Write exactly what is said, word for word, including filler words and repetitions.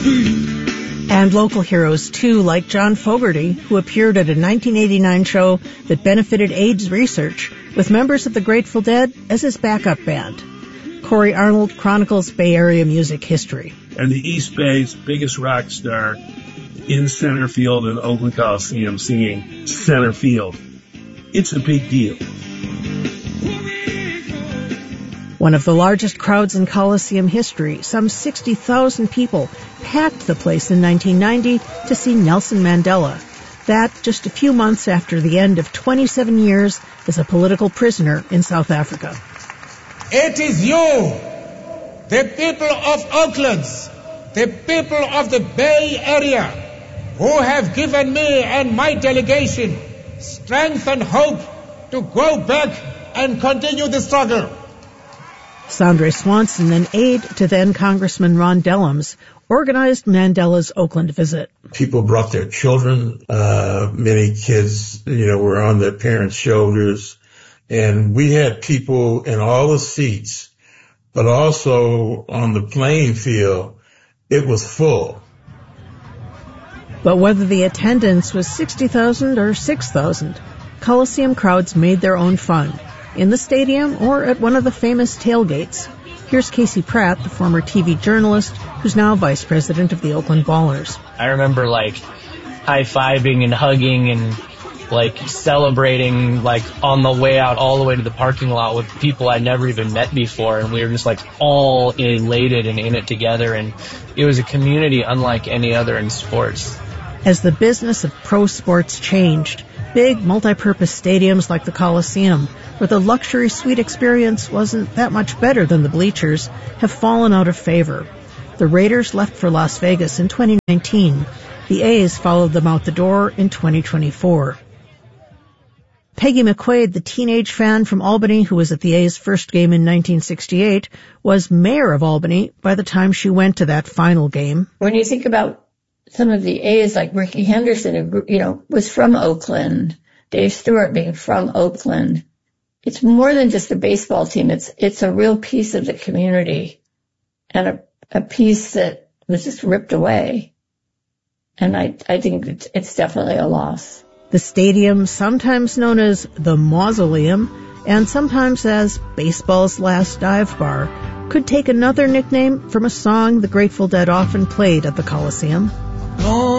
And local heroes, too, like John Fogerty, who appeared at a nineteen eighty-nine show that benefited AIDS research, with members of the Grateful Dead as his backup band. Corey Arnold chronicles Bay Area music history. And the East Bay's biggest rock star in center field in Oakland Coliseum singing center field. It's a big deal. One of the largest crowds in Coliseum history, some sixty thousand people packed the place in nineteen ninety to see Nelson Mandela. That just a few months after the end of twenty-seven years as a political prisoner in South Africa. It is you, the people of Oakland, the people of the Bay Area, who have given me and my delegation strength and hope to go back and continue the struggle. Sandre Swanson, an aide to then Congressman Ron Dellums, organized Mandela's Oakland visit. People brought their children. Uh, many kids, you know, were on their parents' shoulders. And we had people in all the seats, but also on the playing field, it was full. But whether the attendance was sixty thousand or six thousand, Coliseum crowds made their own fun, in the stadium or at one of the famous tailgates. Here's Casey Pratt, the former T V journalist, who's now vice president of the Oakland Ballers. I remember, like, high-fiving and hugging and, like, celebrating, like, on the way out all the way to the parking lot with people I'd never even met before, and we were just, like, all elated and in it together, and it was a community unlike any other in sports. As the business of pro sports changed, big multi-purpose stadiums like the Coliseum, where the luxury suite experience wasn't that much better than the bleachers, have fallen out of favor. The Raiders left for Las Vegas in twenty nineteen. The A's followed them out the door in twenty twenty-four. Peggy McQuaid, the teenage fan from Albany who was at the A's first game in nineteen sixty-eight, was mayor of Albany by the time she went to that final game. When you think about some of the A's, like Ricky Henderson, who, you know, was from Oakland, Dave Stewart being from Oakland, it's more than just a baseball team. It's it's a real piece of the community, and a, a piece that was just ripped away. And I, I think it's, it's definitely a loss. The stadium, sometimes known as the Mausoleum, and sometimes as baseball's last dive bar, could take another nickname from a song the Grateful Dead often played at the Coliseum.